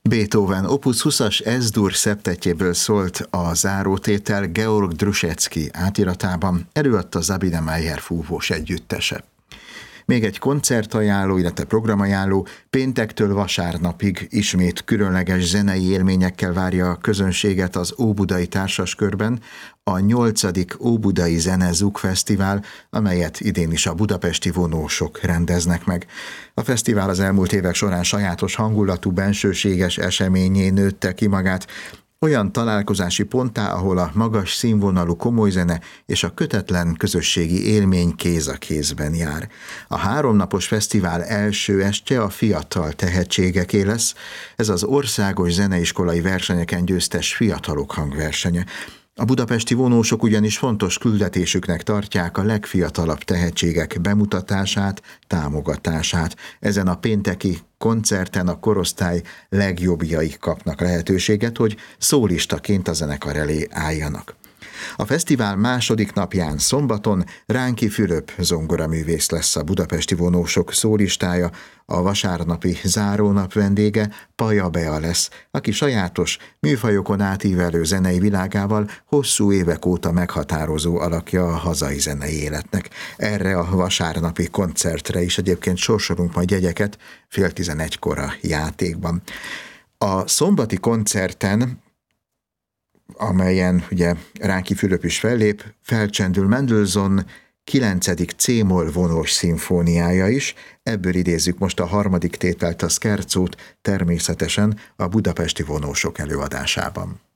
Beethoven Opus 20-as S-dur szeptetjéből szólt a zárótétel Georg Drusecki átiratában, előadta Sabine Meyer fúvós együttese. Még egy koncertajánló, illetve programajánló: péntektől vasárnapig ismét különleges zenei élményekkel várja a közönséget az Óbudai Társaskörben a 8. Óbudai Zene-Zug Fesztivál, amelyet idén is a budapesti vonósok rendeznek meg. A fesztivál az elmúlt évek során sajátos hangulatú, bensőséges eseményé nőtte ki magát, olyan találkozási ponttá, ahol a magas színvonalú komoly zene és a kötetlen közösségi élmény kéz a kézben jár. A 3 napos fesztivál első estje a fiatal tehetségeké lesz. Ez az országos zeneiskolai versenyeken győztes fiatalok hangversenye. A budapesti vonósok ugyanis fontos küldetésüknek tartják a legfiatalabb tehetségek bemutatását, támogatását. Ezen a pénteki koncerten a korosztály legjobbjai kapnak lehetőséget, hogy szólistaként a zenekar elé álljanak. A fesztivál második napján, szombaton Ránki Fülöp zongoraművész lesz a budapesti vonósok szólistája, a vasárnapi zárónap vendége Paja Bea lesz, aki sajátos, műfajokon átívelő zenei világával hosszú évek óta meghatározó alakja a hazai zenei életnek. Erre a vasárnapi koncertre is egyébként sorsolunk majd jegyeket 10:30-kor a játékban. A szombati koncerten, amelyen ugye Ránki Fülöp is fellép, felcsendül Mendelssohn 9. C-moll vonós szimfóniája is. Ebből idézzük most a harmadik tételt, a Scherzót, természetesen a budapesti vonósok előadásában.